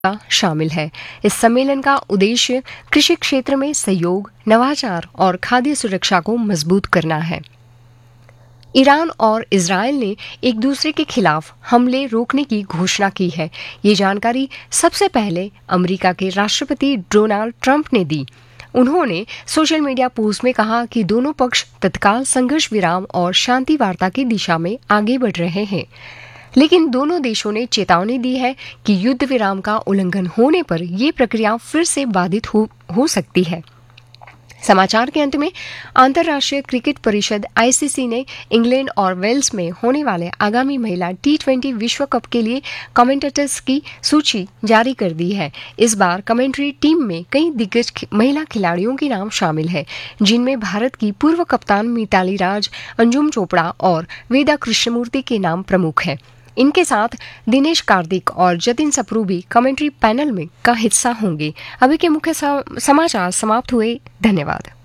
का शामिल है। इस सम्मेलन का उद्देश्य कृषि क्षेत्र में सहयोग, नवाचार और खाद्य सुरक्षा को मजबूत करना है। ईरान और इजरायल ने एक दूसरे के खिलाफ हमले रोकने की घोषणा की है। ये जानकारी सबसे पहले अमेरिका के राष्ट्रपति डोनाल्ड ट्रंप ने दी। उन्होंने सोशल मीडिया पोस्ट में कहा कि दोनों पक्ष तत्काल संघर्ष विराम और शांति वार्ता की दिशा में आगे बढ़ रहे हैं, लेकिन दोनों देशों ने चेतावनी दी है कि युद्ध विराम का उल्लंघन होने पर ये प्रक्रिया फिर से बाधित हो सकती है। समाचार के अंत में अंतर्राष्ट्रीय क्रिकेट परिषद आईसीसी ने इंग्लैंड और वेल्स में होने वाले आगामी महिला T20 विश्व कप के लिए कमेंटेटर्स की सूची जारी कर दी है। इस बार कमेंट्री टीम में कई दिग्गज महिला खिलाड़ियों के नाम शामिल हैं, जिनमें भारत की पूर्व कप्तान मिताली राज, अंजुम चोपड़ा और वेदा कृष्णमूर्ति के नाम प्रमुख हैं। इनके साथ दिनेश कार्तिक और जतिन सप्रू भी कमेंट्री पैनल में का हिस्सा होंगे। अभी के मुख्य समाचार समाप्त हुए। धन्यवाद।